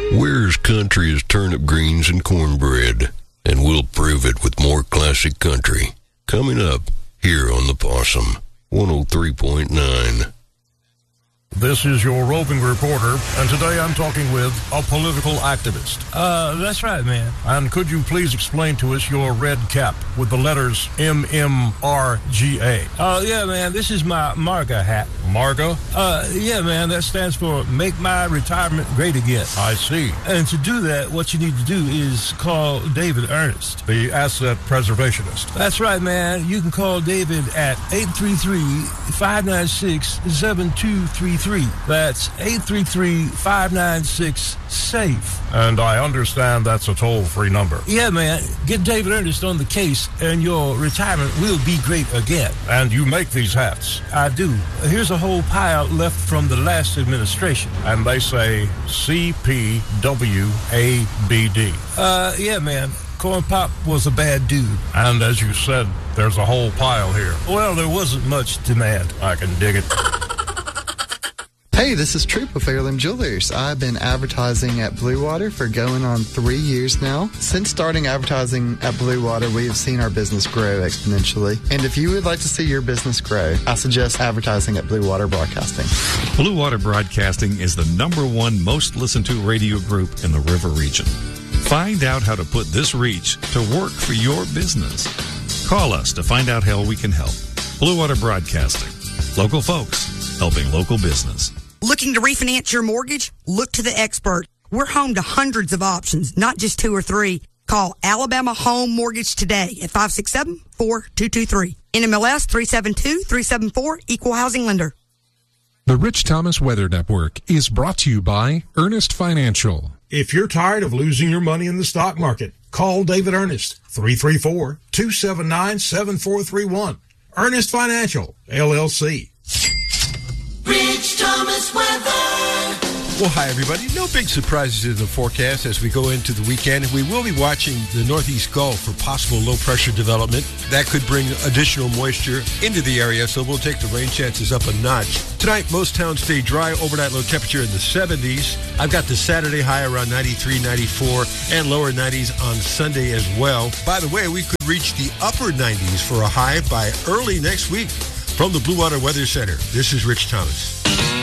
We're as country as turnip greens and cornbread, and we'll prove it with more classic country. Coming up here on The Possum, 103.9. This is your roving reporter, and today I'm talking with a political activist. That's right, man. And could you please explain to us your red cap with the letters MMRGA? Yeah, man, this is my MARGA hat. MARGA? Yeah, man, that stands for Make My Retirement Great Again. I see. And to do that, what you need to do is call David Ernest, the asset preservationist. That's right, man. You can call David at 833-596-7233. That's 833-596-SAFE. And I understand that's a toll-free number. Yeah, man. Get David Ernest on the case, and your retirement will be great again. And you make these hats? I do. Here's a whole pile left from the last administration. And they say CPWABD. Yeah, man. Corn Pop was a bad dude. And as you said, there's a whole pile here. Well, there wasn't much demand. I can dig it. Hey, this is Troop with Heirloom Jewelers. I've been advertising at Blue Water for going on 3 years now. Since starting advertising at Blue Water, we have seen our business grow exponentially. And if you would like to see your business grow, I suggest advertising at Blue Water Broadcasting. Blue Water Broadcasting is the #1 most listened to radio group in the River region. Find out how to put this reach to work for your business. Call us to find out how we can help. Blue Water Broadcasting. Local folks helping local business. Looking to refinance your mortgage? Look to the expert. We're home to hundreds of options, not just 2 or 3. Call Alabama Home Mortgage today at 567-4223. NMLS 372374, Equal Housing Lender. The Rich Thomas Weather Network is brought to you by Ernest Financial. If you're tired of losing your money in the stock market, call David Ernest, 334-279-7431. Ernest Financial, LLC. Rich Thomas Weather. Well, hi, everybody. No big surprises in the forecast as we go into the weekend. We will be watching the Northeast Gulf for possible low-pressure development. That could bring additional moisture into the area, so we'll take the rain chances up a notch. Tonight, most towns stay dry. Overnight low temperature in the 70s. I've got the Saturday high around 93, 94, and lower 90s on Sunday as well. By the way, we could reach the upper 90s for a high by early next week. From the Blue Water Weather Center, this is Rich Thomas.